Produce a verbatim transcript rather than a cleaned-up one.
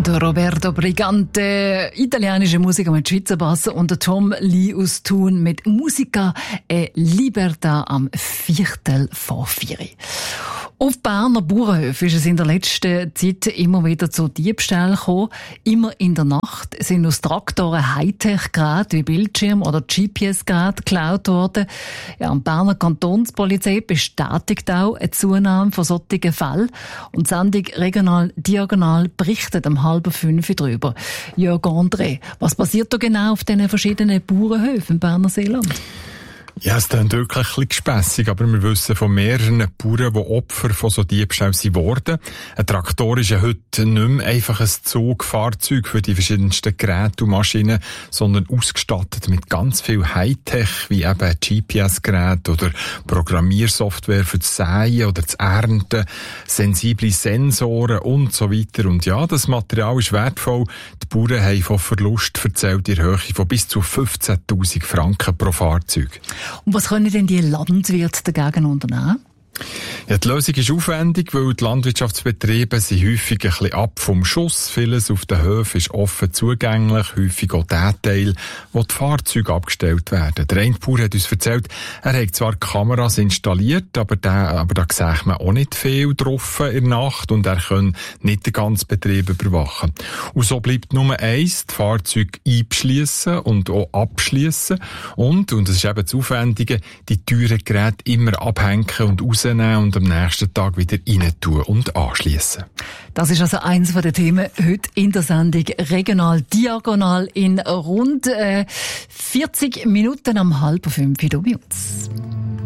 Der Roberto Brigante, italienische Musiker mit Schweizer Bass, und der Tom Lee aus Thun mit Musica e Libertà am Viertel vor vier. Auf Berner Bauernhöfen ist es in der letzten Zeit immer wieder zu Diebstählen gekommen. Immer in der Nacht sind aus Traktoren Hightech-Geräte wie Bildschirm oder G P S-Geräte geklaut worden. Ja, die Berner Kantonspolizei bestätigt auch eine Zunahme von solchen Fällen. Und die Sendung Regional Diagonal berichtet am halben fünf darüber. Jörg André, was passiert da genau auf diesen verschiedenen Bauernhöfen im Berner Seeland? Ja, es klingt wirklich ein bisschen gespässig, aber wir wissen von mehreren Bauern, die Opfer von so Diebstählen sind worden. Ein Traktor ist ja heute nicht mehr einfach ein Zugfahrzeug für die verschiedensten Geräte und Maschinen, sondern ausgestattet mit ganz viel Hightech, wie eben G P S-Geräte oder Programmiersoftware für das Säen oder das Ernten, sensible Sensoren und so weiter. Und ja, das Material ist wertvoll. Die Bauern haben von Verlust erzählt in der Höhe von bis zu fünfzehntausend Franken pro Fahrzeug. Und was können denn die Landwirte dagegen unternehmen? Ja, die Lösung ist aufwendig, weil die Landwirtschaftsbetriebe sind häufig ein bisschen ab vom Schuss. Vieles auf den Höfen ist offen zugänglich, häufig auch der Teil, wo die Fahrzeuge abgestellt werden. Der eine Bauer hat uns erzählt, er hat zwar Kameras installiert, aber da, aber da sieht man auch nicht viel drauf in der Nacht und er kann nicht den ganzen Betrieb überwachen. Und so bleibt nur eins, die Fahrzeuge einschliessen und auch abschliessen und, und das ist eben das Aufwendige, die teuren Geräte immer abhängen und rausnehmen und am nächsten Tag wieder rein tun und anschliessen. Das ist also eins der Themen heute in der Sendung Regional Diagonal in rund äh, vierzig Minuten am halb fünf bei uns.